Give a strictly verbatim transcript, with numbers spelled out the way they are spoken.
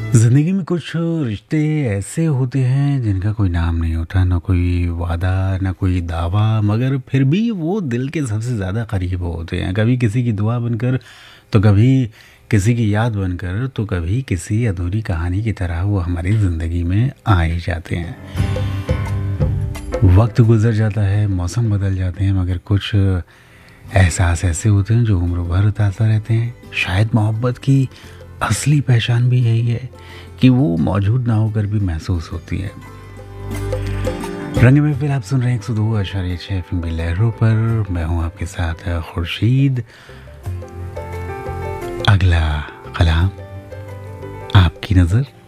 ज़िंदगी में कुछ रिश्ते ऐसे होते हैं जिनका कोई नाम नहीं होता, ना कोई वादा, ना कोई दावा, मगर फिर भी वो दिल के सबसे ज़्यादा करीब होते हैं। कभी किसी की दुआ बनकर, तो कभी किसी की याद बनकर, तो कभी किसी अधूरी कहानी की तरह वो हमारी ज़िंदगी में आ ही जाते हैं। वक्त गुजर जाता है, मौसम बदल जाते हैं, मगर कुछ एहसास ऐसे होते हैं जो उम्र भर ताज़ा रहते हैं। शायद मोहब्बत की असली पहचान भी यही है कि वो मौजूद ना होकर भी महसूस होती है। रंग में फिर आप सुन रहे हैं एक सौ दो आशार्य छः एफ एम लहरों पर। मैं हूँ आपके साथ खुर्शीद। अगला कलाम आपकी नज़र।